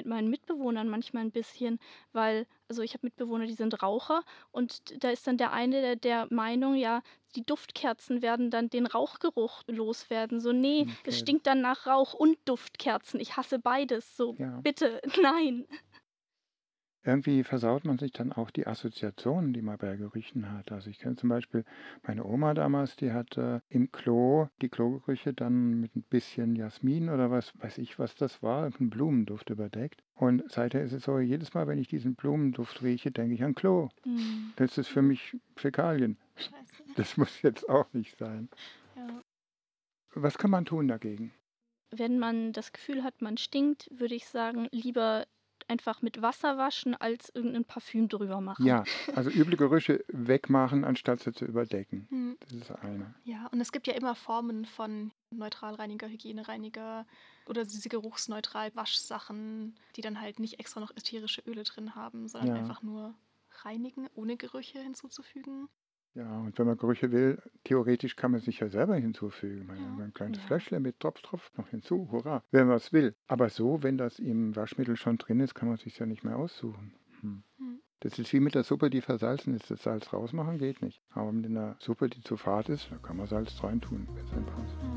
meinen Mitbewohnern manchmal ein bisschen, weil also, ich habe Mitbewohner, die sind Raucher und da ist dann der eine der Meinung, ja, die Duftkerzen werden dann den Rauchgeruch loswerden. So: „Nee, es Okay, stinkt dann nach Rauch und Duftkerzen. Ich hasse beides. So, ja. bitte, nein.“ Irgendwie versaut man sich dann auch die Assoziationen, die man bei Gerüchen hat. Also, ich kenne zum Beispiel meine Oma damals, die hatte im Klo die Klogerüche dann mit ein bisschen Jasmin oder was weiß ich, was das war, irgend 'n Blumenduft überdeckt. Und seither ist es so, jedes Mal, wenn ich diesen Blumenduft rieche, denke ich an Klo. Mhm. Das ist für Mhm. mich Fäkalien. Scheiße. Das muss jetzt auch nicht sein. Ja. Was kann man tun dagegen? Wenn man das Gefühl hat, man stinkt, würde ich sagen, lieber einfach mit Wasser waschen, als irgend Parfüm drüber machen. Ja, also üble Gerüche wegmachen, anstatt sie zu überdecken. Mhm. Das ist eine. Ja, und es gibt ja immer Formen von Neutralreiniger, Hygienereiniger oder diese geruchsneutral Waschsachen, die dann halt nicht extra noch ätherische Öle drin haben, sondern Ja. einfach nur reinigen, ohne Gerüche hinzuzufügen. Ja, und wenn man Gerüche will, theoretisch kann man sich ja selber hinzufügen. Ja. Ein kleines Ja. Fläschchen mit Tropf, Tropf noch hinzu, hurra, wenn man es will. Aber so, wenn das im Waschmittel schon drin ist, kann man sich ja nicht mehr aussuchen. Hm. Mhm. Das ist wie mit der Suppe, die versalzen ist. Das Salz rausmachen geht nicht. Aber mit einer Suppe, die zu fad ist, da kann man Salz reintun, wenn es einem passt.